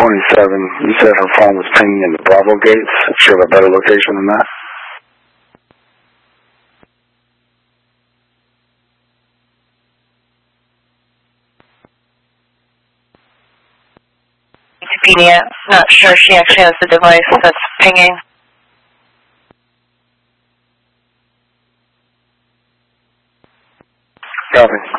27, you said her phone was pinging in the Bravo gates. She have a better location than that? Wikipedia, not sure she actually has the device that's pinging. Copy.